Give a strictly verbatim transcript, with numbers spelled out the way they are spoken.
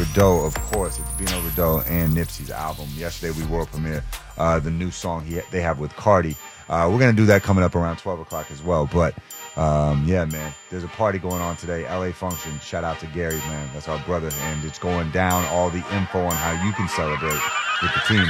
Rideau, of course. It's Vino Rideau and Nipsey's album. Yesterday we world premiere uh, the new song he, they have with Cardi. Uh, we're going to do that coming up around twelve o'clock as well. But, um, yeah, man, there's a party going on today, L A Function. Shout out to Gary, man. That's our brother. And it's going down, all the info on how you can celebrate with the team